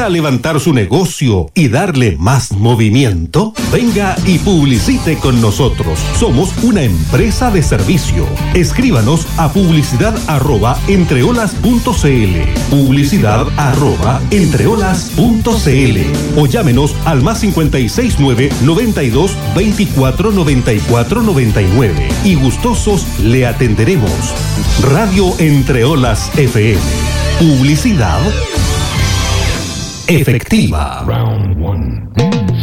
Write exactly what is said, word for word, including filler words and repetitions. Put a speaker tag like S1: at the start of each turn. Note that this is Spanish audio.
S1: ¿Desea levantar su negocio y darle más movimiento? Venga y publicite con nosotros. Somos una empresa de servicio. Escríbanos a publicidad arroba entreolas punto cl, publicidad arroba entreolas punto cl, o llámenos al más cincuenta y seis nueve, noventa y dos, veinticuatro, noventa y cuatro, noventa y nueve y gustosos le atenderemos. Radio Entreolas F M. Publicidad efectiva. Round one.